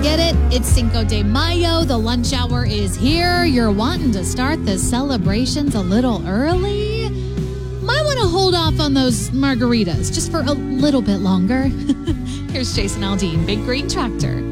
get it. It's Cinco de Mayo. The lunch hour is here. You're wanting to start the celebrations a little early. Might want to hold off on those margaritas just for a little bit longer. Here's Jason Aldean, Big Green Tractor.